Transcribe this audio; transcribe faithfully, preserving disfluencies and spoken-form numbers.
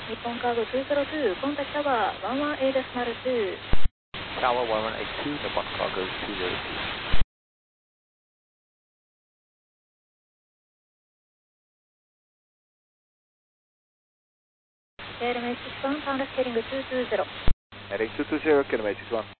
日本カードにゼロに、コンタクトタワーいちいちエーデシマルに。 Tower one one eight two, Nippon Cargo two zero two. K L M H six one, pound scaling two two zero. Heading two two zero, K L M H six one.